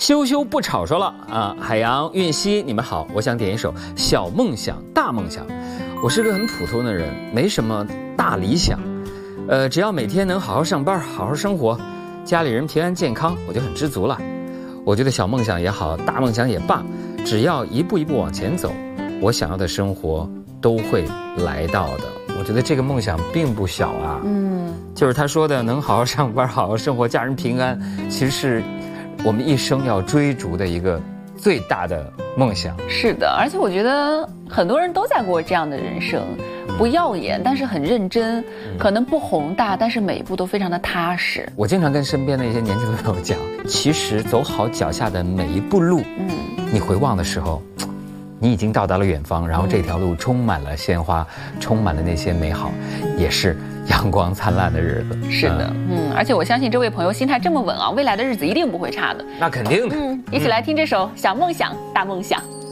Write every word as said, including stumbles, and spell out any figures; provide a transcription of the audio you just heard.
羞羞不吵说了啊，海洋、韵熙，你们好，我想点一首《小梦想大梦想》。我是个很普通的人，没什么大理想，呃，只要每天能好好上班，好好生活，家里人平安健康，我就很知足了。我觉得小梦想也好，大梦想也罢，只要一步一步往前走，我想要的生活都会来到的。我觉得这个梦想并不小啊，嗯，就是他说的能好好上班，好好生活，家人平安，其实是我们一生要追逐的一个最大的梦想。 是的，而且我觉得很多人都在过这样的人生，不耀眼，但是很认真，嗯、可能不宏大，但是每一步都非常的踏实。 我经常跟身边的一些年轻的朋友讲，其实走好脚下的每一步路，嗯，你回望的时候，你已经到达了远方，然后这条路充满了鲜花，充满了那些美好，也是阳光灿烂的日子。 是的，嗯，而且我相信这位朋友心态这么稳啊，未来的日子一定不会差的。 那肯定的。 嗯，一起来听这首《小梦想大梦想》。